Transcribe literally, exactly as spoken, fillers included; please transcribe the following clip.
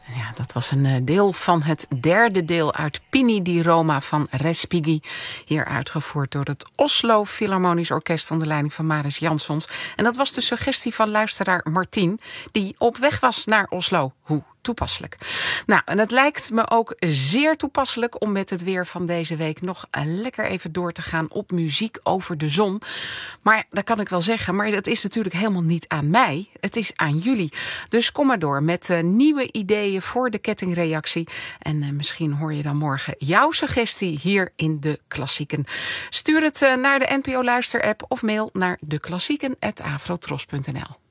Ja, dat was een deel van het derde deel uit Pini di Roma van Respighi. Hier uitgevoerd door het Oslo Philharmonisch Orkest onder leiding van Mariss Jansons. En dat was de suggestie van luisteraar Martien, die op weg was naar Oslo. Hoe toepasselijk. Nou, en het lijkt me ook zeer toepasselijk om met het weer van deze week nog lekker even door te gaan op muziek over de zon. Maar dat kan ik wel zeggen, maar dat is natuurlijk helemaal niet aan mij. Het is aan jullie. Dus kom maar door met uh, nieuwe ideeën voor de kettingreactie. En uh, misschien hoor je dan morgen jouw suggestie hier in De Klassieken. Stuur het uh, naar de N P O Luister app of mail naar deklassieken apenstaartje afrotros punt n l.